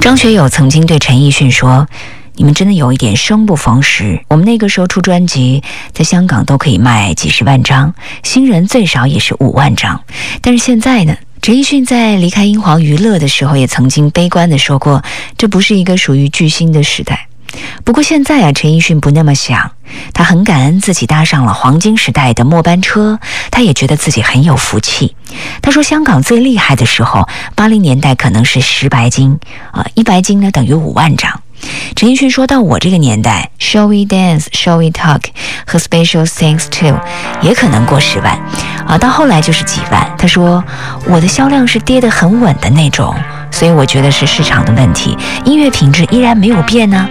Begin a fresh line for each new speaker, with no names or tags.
张学友曾经对陈奕迅说，你们真的有一点生不逢时，我们那个时候出专辑在香港都可以卖几十万张，新人最少也是5万张，但是现在呢，陈奕迅在离开英皇娱乐的时候也曾经悲观地说过，这不是一个属于巨星的时代。不过现在陈奕迅不那么想，他很感恩自己搭上了黄金时代的末班车，他也觉得自己很有福气。他说香港最厉害的时候，80年代可能是10白金，1白金呢等于5万张。陈奕迅说到我这个年代 Shall we dance, shall we talk 和 Special Thanks to 也可能过10万到后来就是几万。他说我的销量是跌得很稳的那种，所以我觉得是市场的问题，音乐品质依然没有变呢。